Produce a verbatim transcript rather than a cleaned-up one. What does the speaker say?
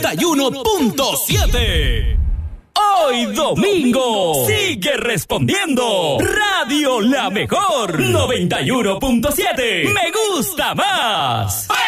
noventa y uno punto siete. Hoy domingo, sigue respondiendo. Radio La Mejor, noventa y uno punto siete. Me gusta más.